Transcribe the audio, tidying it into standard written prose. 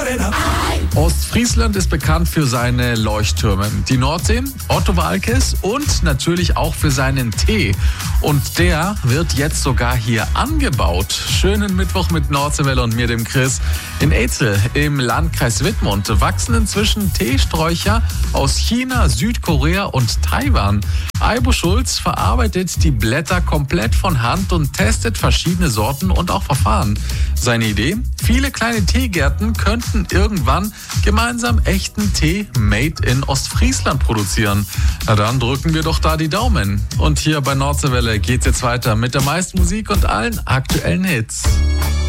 Ostfriesland ist bekannt für seine Leuchttürme. Die Nordsee, Otto Waalkes und natürlich auch für seinen Tee. Und der wird jetzt sogar hier angebaut. Schönen Mittwoch mit Nordseewelle und mir, dem Chris. In Ezel im Landkreis Wittmund wachsen inzwischen Teesträucher aus China, Südkorea und Taiwan. Aibo Schulz verarbeitet die Blätter komplett von Hand und testet verschiedene Sorten und auch Verfahren. Seine Idee? Viele kleine Teegärten könnten irgendwann gemeinsam echten Tee made in Ostfriesland produzieren. Na dann drücken wir doch da die Daumen. Und hier bei Nordseewelle geht's jetzt weiter mit der meisten Musik und allen aktuellen Hits.